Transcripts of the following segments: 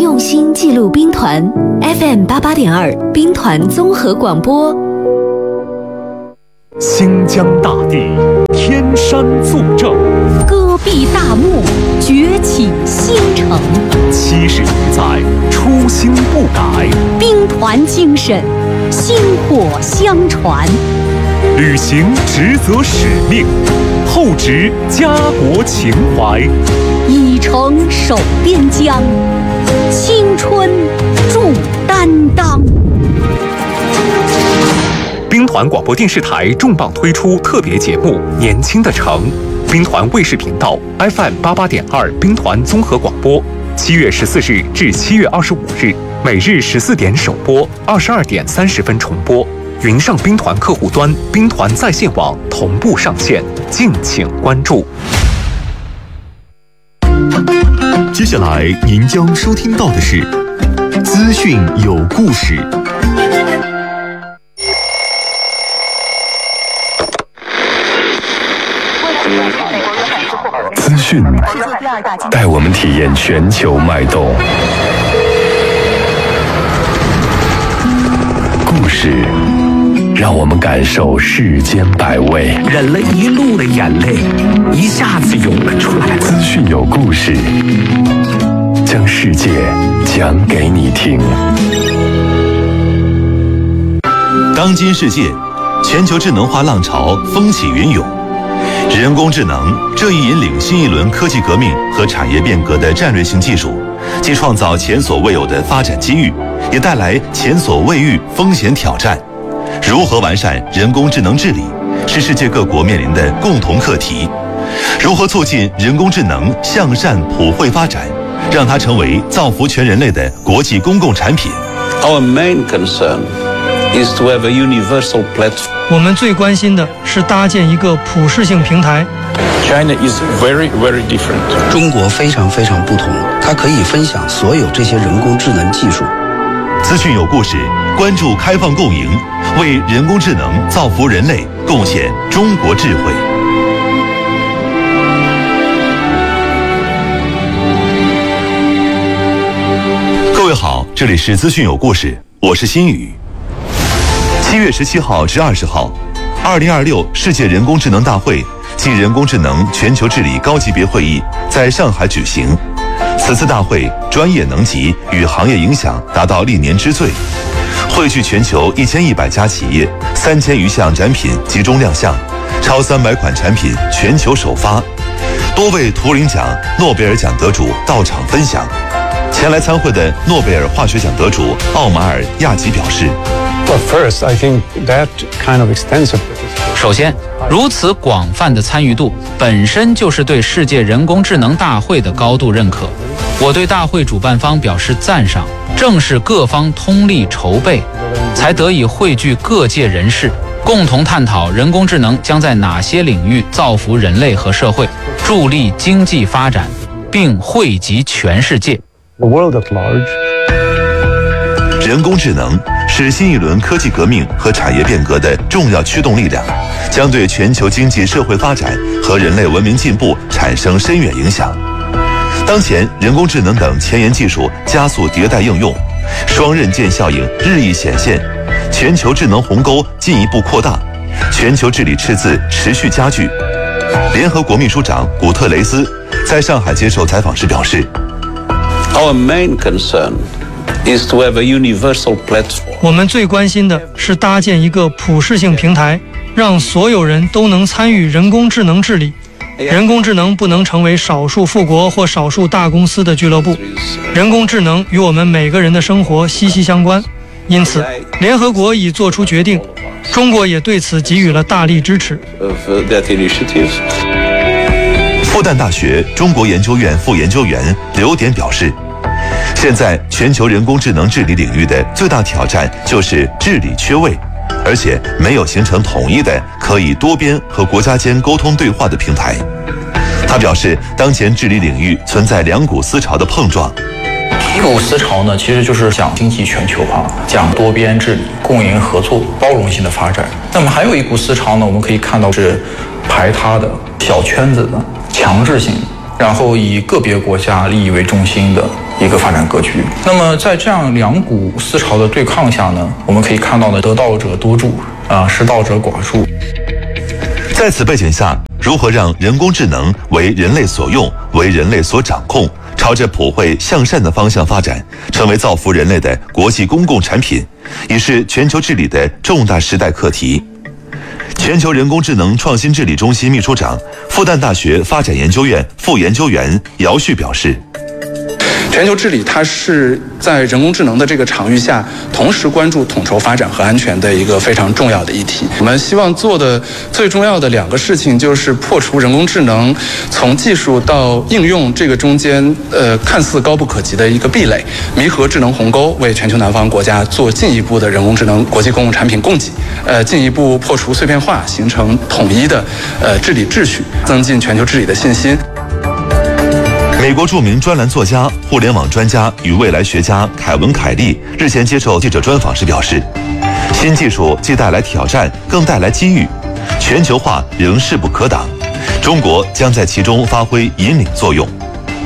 用心记录兵团 FM88.2 兵团综合广播。 新疆大地，天山作证， 戈壁大漠，崛起新城。 70余载，初心不改， 兵团精神，薪火相传。 履行职责使命，厚植家国情怀， 以诚守边疆，青春铸担当。 兵团广播电视台重磅推出特别节目《年轻的城》，兵团卫视频道 FM88.2 兵团综合广播，7月14日至7月25日，每日14点首播，22点30分重播。云上兵团客户端、兵团在线网同步上线，敬请关注。 接下来您将收听到的是资讯有故事。 资讯带我们体验全球脉动，故事让我们感受世间百味。 忍了一路的眼泪，一下子涌了出来。 资讯有故事，将世界讲给你听。 当今世界，全球智能化浪潮风起云涌。人工智能这一引领新一轮科技革命和产业变革的战略性技术，既创造前所未有的发展机遇，也带来前所未遇风险挑战。如何完善人工智能治理，是世界各国面临的共同课题。如何促进人工智能向善普惠发展，让它成为造福全人类的国际公共产品。 Our main concern is to have a universal platform. 我们最关心的是搭建一个普适性平台。 China is very, very different. 中国非常非常不同，它可以分享所有这些人工智能技术。 资讯有故事，关注开放共赢，为人工智能造福人类贡献中国智慧。各位好，这里是资讯有故事，我是新宇。7月17号至20号，2026世界人工智能大会暨人工智能全球治理高级别会议在上海举行。此次大会专业能级与行业影响达到历年之最，汇聚全球1100家企业，3000余项展品集中亮相，超300款产品全球首发，多位图灵奖、诺贝尔奖得主到场分享。前来参会的诺贝尔化学奖得主奥马尔·亚吉表示。 首先，如此广泛的参与度本身就是对世界人工智能大会的高度认可。我对大会主办方表示赞赏，正是各方通力筹备，才得以汇聚各界人士，共同探讨人工智能将在哪些领域造福人类和社会，助力经济发展，并惠及全世界。 人工智能是新一轮科技革命和产业变革的重要驱动力量，将对全球经济社会发展和人类文明进步产生深远影响。当前，人工智能等前沿技术加速迭代应用，双刃剑效应日益显现，全球智能鸿沟进一步扩大，全球治理赤字持续加剧。联合国秘书长古特雷斯在上海接受采访时表示 Our main concern is to have a universal platform. 我们最关心的是搭建一个普适性平台，让所有人都能参与人工智能治理。人工智能不能成为少数富国或少数大公司的俱乐部，人工智能与我们每个人的生活息息相关。因此，联合国已做出决定，中国也对此给予了大力支持。 复旦大学中国研究院副研究员刘典表示，现在全球人工智能治理领域的最大挑战就是治理缺位，而且没有形成统一的可以多边和国家间沟通对话的平台。他表示，当前治理领域存在两股思潮的碰撞。 一股思潮呢，其实就是讲经济全球化，讲多边治理、共赢合作、包容性的发展。那么还有一股思潮呢，我们可以看到是排他的、小圈子的、强制性的，然后以个别国家利益为中心的一个发展格局。那么在这样两股思潮的对抗下呢，我们可以看到呢，得道者多助，失道者寡数。 在此背景下，如何让人工智能为人类所用、为人类所掌控，朝着普惠向善的方向发展，成为造福人类的国际公共产品，已是全球治理的重大时代课题。全球人工智能创新治理中心秘书长、复旦大学发展研究院副研究员姚旭表示， 全球治理它是在人工智能的这个场域下，同时关注统筹发展和安全的一个非常重要的议题。我们希望做的最重要的两个事情，就是破除人工智能从技术到应用这个中间看似高不可及的一个壁垒，弥合智能鸿沟，为全球南方国家做进一步的人工智能国际公共产品供给，进一步破除碎片化，形成统一的治理秩序，增进全球治理的信心。 美国著名专栏作家、互联网专家与未来学家凯文·凯利日前接受记者专访时表示，新技术既带来挑战，更带来机遇，全球化仍势不可挡，中国将在其中发挥引领作用。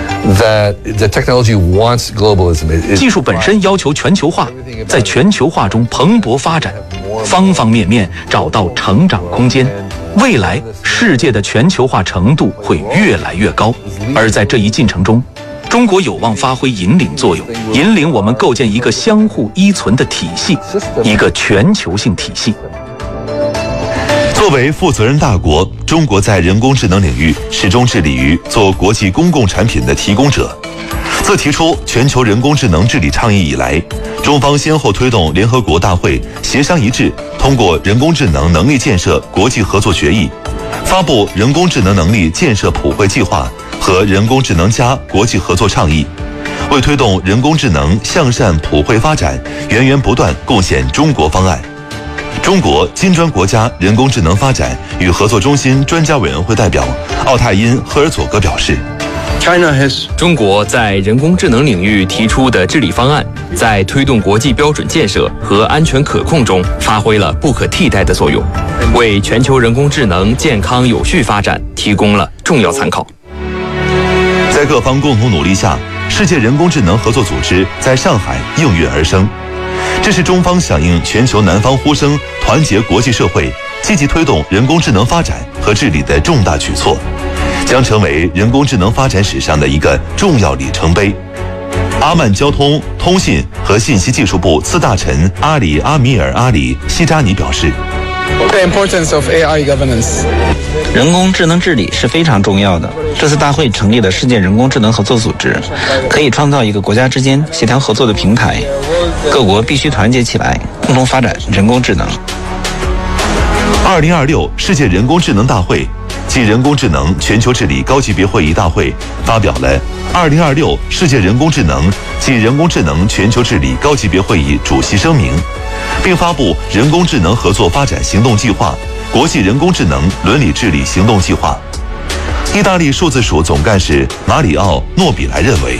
技术本身要求全球化，在全球化中蓬勃发展，方方面面找到成长空间。未来世界的全球化程度会越来越高，而在这一进程中，中国有望发挥引领作用，引领我们构建一个相互依存的体系，一个全球性体系。 作为负责任大国，中国在人工智能领域始终致力于做国际公共产品的提供者。自提出全球人工智能治理倡议以来，中方先后推动联合国大会协商一致通过人工智能能力建设国际合作决议，发布人工智能能力建设普惠计划和人工智能+国际合作倡议，为推动人工智能向善普惠发展源源不断贡献中国方案。中国金砖国家人工智能发展与合作中心专家委员会代表奥泰因·赫尔佐格表示， 中国在人工智能领域提出的治理方案，在推动国际标准建设和安全可控中发挥了不可替代的作用，为全球人工智能健康有序发展提供了重要参考。 在各方共同努力下，世界人工智能合作组织在上海应运而生。这是中方响应全球南方呼声，团结国际社会，积极推动人工智能发展和治理的重大举措，将成为人工智能发展史上的一个重要里程碑。阿曼交通、通信和信息技术部次大臣阿里·阿米尔·阿里·西扎尼表示， The importance of AI governance. 人工智能治理是非常重要的。这次大会成立了世界人工智能合作组织，可以创造一个国家之间协调合作的平台。各国必须团结起来，共同发展人工智能。 2026世界人工智能大会暨人工智能全球治理高级别会议大会发表了2026世界人工智能暨人工智能全球治理高级别会议主席声明，并发布人工智能合作发展行动计划、国际人工智能伦理治理行动计划。意大利数字署总干事马里奥·诺比莱认为，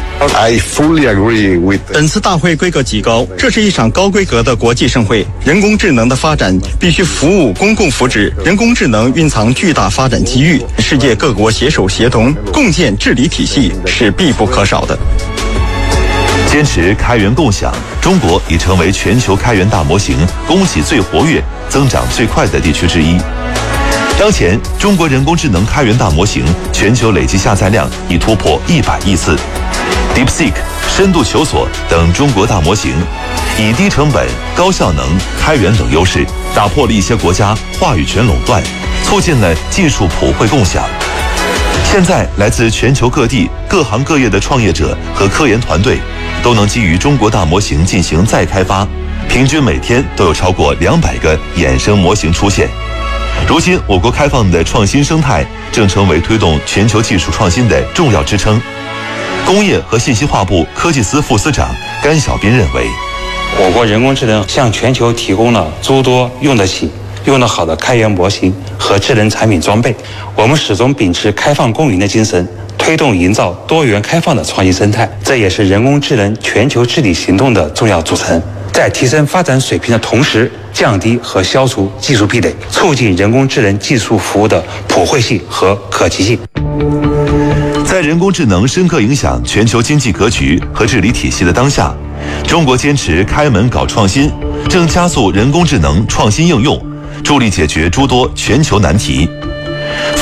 本次大会规格极高，这是一场高规格的国际盛会。人工智能的发展必须服务公共福祉，人工智能蕴藏巨大发展机遇，世界各国携手协同，共建治理体系是必不可少的。 坚持开源共享，中国已成为全球开源大模型供给最活跃、增长最快的地区之一。当前，中国人工智能开源大模型全球累计下载量已突破100亿次。DeepSeek、深度求索等中国大模型，以低成本、高效能、开源等优势，打破了一些国家话语权垄断，促进了技术普惠共享。现在，来自全球各地各行各业的创业者和科研团队，都能基于中国大模型进行再开发，平均每天都有超过200个衍生模型出现。如今，我国开放的创新生态正成为推动全球技术创新的重要支撑。工业和信息化部科技司副司长甘小斌认为， 我国人工智能向全球提供了诸多用得起、用得好的开源模型和智能产品装备。我们始终秉持开放共赢的精神，推动营造多元开放的创新生态，这也是人工智能全球治理行动的重要组成。在提升发展水平的同时，降低和消除技术壁垒，促进人工智能技术服务的普惠性和可及性。 在人工智能深刻影响全球经济格局和治理体系的当下，中国坚持开门搞创新，正加速人工智能创新应用，助力解决诸多全球难题。